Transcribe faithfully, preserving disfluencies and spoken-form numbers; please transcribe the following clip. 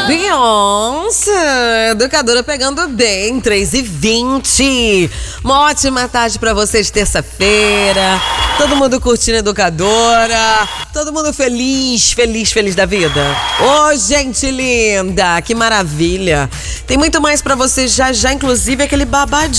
Beyoncé, educadora pegando bem, três e vinte. Uma ótima tarde pra vocês, terça-feira. Todo mundo curtindo a educadora. Todo mundo feliz, feliz, feliz da vida. Ô, gente linda, que maravilha. Tem muito mais pra vocês já já, inclusive aquele babadinho